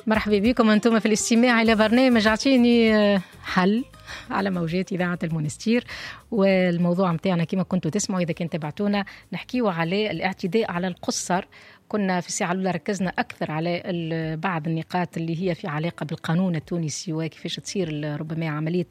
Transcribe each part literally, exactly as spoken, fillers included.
مرحبا بكم أنتم في الاستماع إلى برنامج أعطيني حل على موجات إذاعة المونستير. والموضوع متاعنا كما كنتوا تسمعوا إذا كنت تبعتونا نحكيوا على الاعتداء على القصر. كنا في الساعة الأولى ركزنا أكثر على بعض النقاط اللي هي في علاقة بالقانون التونسي وكيفاش تصير ربما عملية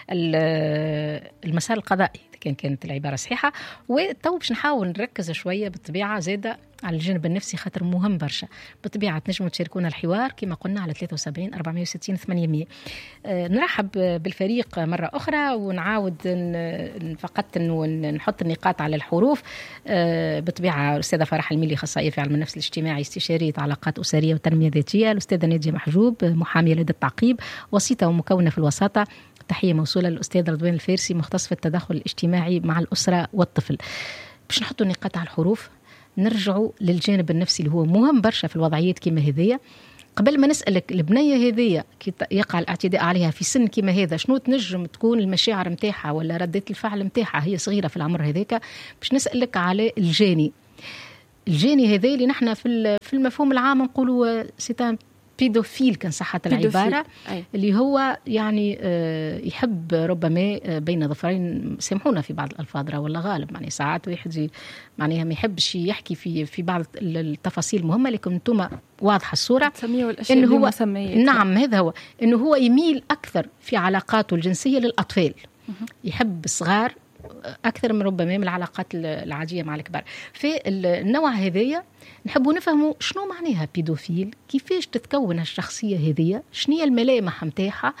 المسار القضائي إذا كان كانت العبارة صحيحة. وتو باش نحاول نركز شوية بالطبيعة زادة على الجانب النفسي خاطر مهم برشا. بالطبيعة تنجموا تشاركونا الحوار كما قلنا على ثلاثة وسبعين أربعمائة وستين ثمانمائة. أه نرحب بالفريق مرة أخرى ونعاود فقط نحط النقاط على الحروف. أه بالطبيعة الأستاذة فرح الميلي أخصائية في علم النفس الاجتماعي استشارية علاقات أسرية وتنمية ذاتية. الأستاذة نادية محجوب محامية لدى التعقيب وسيطة ومكونة في الوساطة. تحية موصولة للأستاذ رضوان الفارسي مختص في التدخل الاجتماعي مع الأسرة والطفل. باش نحطوا النقاط على الحروف نرجعوا للجانب النفسي اللي هو مهم برشا في الوضعيات كما هذية. قبل ما نسألك البنية هذية كي يقع الاعتداء عليها في سن كما هذا شنو تنجم تكون المشاعر متاعها ولا ردة الفعل متاعها هي صغيرة في العمر هذاك. باش نسألك على الجاني الجاني هذا اللي نحن في في المفهوم العام نقولوا سيتان بيدوفيل كان صحة العبارة أي. اللي هو يعني يحب ربما بين ظفرين سامحونا في بعض الألفاظ ولا غالب يعني ساعات واحد معناها ما يحبش يحكي في في بعض التفاصيل مهمة لكن انتم واضحة الصورة إنه هو نعم هذا هو إنه هو يميل أكثر في علاقاته الجنسية للأطفال يحب الصغار أكثر من ربما من العلاقات العادية مع الكبار. في النوع هذية نحبوا نفهموا شنو معناها بيدوفيل كيفاش تتكون الشخصية هذية شنو الملامح متاعها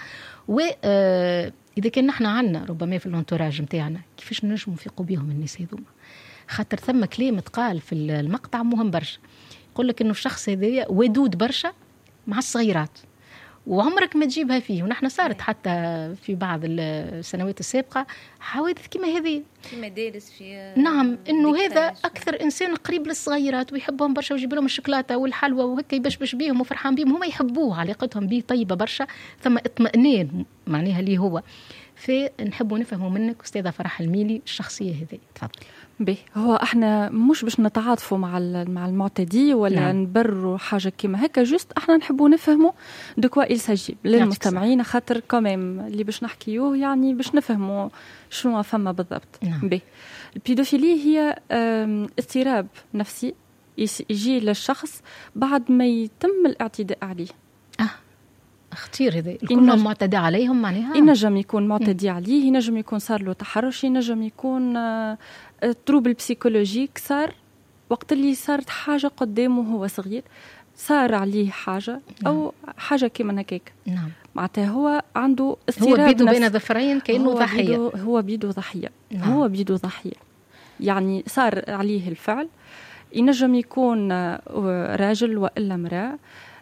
وإذا كان نحن عنا ربما في الانتوراج متاعنا كيفاش نجموا نفيقوا بهم الناس هذوما. خاطر ثم كلام تقال في المقطع مهم برشا يقول لك إنه الشخص هذية ودود برشا مع الصغيرات وعمرك ما تجيبها فيه. ونحن صارت حتى في بعض السنوات السابقة حوادث كما هذه في مدارس في نعم إنه هذا أكثر إنسان قريب للصغيرات ويحبهم برشا ويجيب لهم الشوكولاتة والحلوى وهكا يبشبش بيهم وفرحان بيهم هم يحبوه علاقتهم بيه طيبة برشا ثم اطمئنان معناها اللي هو. فنحبوا نفهموا منك أستاذة فرح الميلي الشخصية هذه. تفضل. به هو احنا مش باش نتعاطفوا مع مع المعتدي ولا نعم. نبرروا حاجه كيما هكا جست احنا نحبوا نفهموا دو كوا إل ساجي للمستمعين خاطر كمان اللي باش نحكيوه يعني باش نفهموا شنو فما بالضبط. نعم. به البيدوفيلي هي اضطراب نفسي يجي للشخص بعد ما يتم الاعتداء عليه. اه اختير هذا كلهم معتدى عليهم معناها ينجم يكون معتدي عليه ينجم يكون صار له تحرش ينجم يكون تروبل بسيكولوجيك صار وقت اللي صارت حاجة قدامه هو صغير صار عليه حاجة أو نعم. حاجة كما هكاك. نعم. معناتها هو عنده استيراد هو بيدو بين ظفرين كأنه ضحية بيدو هو بيدو ضحية. نعم. هو بيدو ضحية يعني صار عليه الفعل ينجم يكون راجل وإلا امرأة.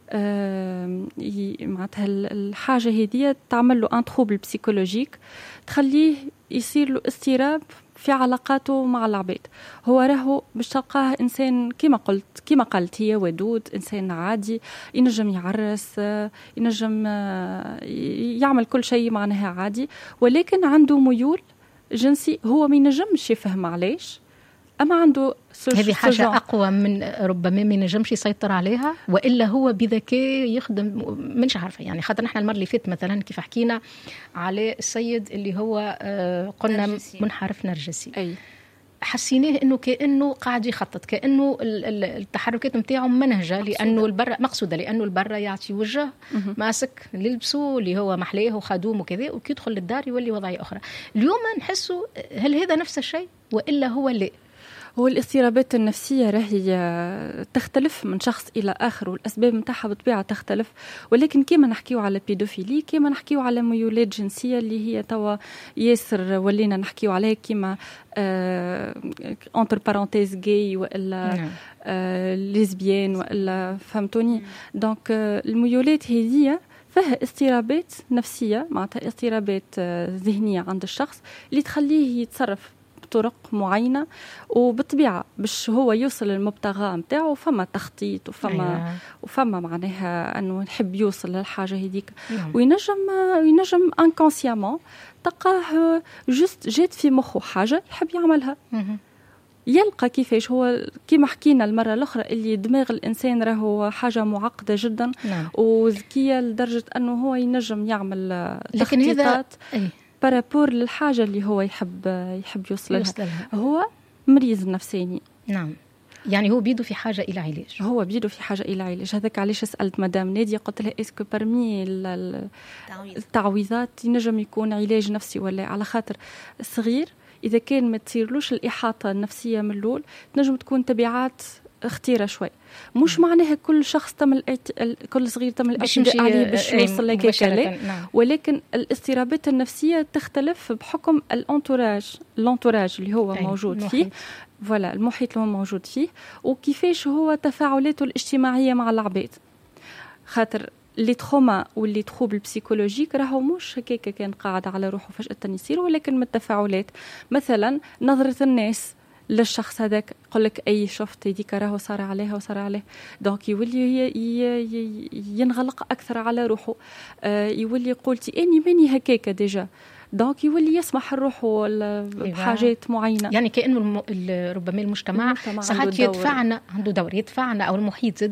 آه معناتها الحاجة هذه تعمل له ان تروبل بسيكولوجيك تخليه يصير له اضطراب في علاقاته مع العباد. هو راهو باش تلقاه إنسان كما قلت كما قلت هي ودود إنسان عادي ينجم يعرس ينجم يعمل كل شيء معناها عادي ولكن عنده ميول جنسي هو ما ينجمش يفهم علاش أما عنده هذه حاجة أقوى من ربما ما ينجمش يسيطر عليها وإلا هو بذكاء يخدم منش عارفة يعني. خاطر نحن المرة اللي فات مثلا كيف حكينا على السيد اللي هو آه قلنا نرجسي. منحرف نرجسي أي. حسيناه إنه كأنه قاعد يخطط كأنه التحركات متاعه منهجة لأنه البرة مقصودة لأنه البرة يعطي وجه ماسك للبسه اللي هو محليه وخدوم وكذا وكي يدخل للدار يولي وضعية أخرى. اليوم نحسه هل هذا نفس الشيء وإلا هو لا؟ هو الاضطرابات النفسية راهي تختلف من شخص إلى آخر والأسباب متاعها بطبيعة تختلف ولكن كيما نحكيو على بيدوفيلي كيما نحكيو على ميولات جنسية اللي هي توا ياسر ولينا نحكيو عليها كيما انتر بارانتيز جاي وإلا آه ليزبيان وإلا فهمتوني. دونك الميولات هذه فيها اضطرابات نفسية معناتها اضطرابات ذهنية عند الشخص اللي تخليه يتصرف بطرق معينة وبالطبيعة باش هو يوصل للمبتغى متاعه فما تخطيط وفما أيوة. وفما معناها أنه نحب يوصل للحاجة هذيك أيوة. وينجم ينجم انكونسيامون تلقاه جست جات في مخه حاجة يحب يعملها يلقى كيفاش هو كيما حكينا المرة الأخرى اللي دماغ الإنسان راهو حاجة معقدة جدا نعم. وذكية لدرجة أنه هو ينجم يعمل لكن هذا بارابور للحاجة اللي هو يحب يحب يوصل لها. هو مريض نفساني. نعم. يعني هو بيدو في حاجة إلى علاج. هو بيدو في حاجة إلى علاج. هذاك علاش سألت مدام نادية قلت لها إسكو برمي التعويضات ينجم يكون علاج نفسي ولا؟ على خاطر الصغير إذا كان ما تصيرلوش الإحاطة النفسية من الأول تنجم تكون تبعات اختيرة شوي. مش معناها كل شخص تم كل صغير تم الاعتداء عليه باش يوصل لك لا، ولكن الاضطرابات النفسية تختلف بحكم الانتوراج الانتوراج اللي هو موجود فيه، فوالا المحيط اللي هو موجود فيه، وكيفاش هو تفاعلاته الاجتماعية مع العباد. خاطر اللي تخوما واللي تخوب البسيكولوجيك راهو مش هكاك كان قاعد على روحه فجأة يصير، ولكن من التفاعلات. مثلا نظرة الناس للشخص هذاك يقول لك اي شفت هذيك راهو صار عليها وصار عليه، دونك يولي ينغلق اكثر على روحه، يولي قلتي اني ماني هكاك ديجا، دونك يولي يسمح لروحه بحاجات معينه. يعني كانه ربما المجتمع ساعات يدفعنا عنده دور يدفعنا او المحيط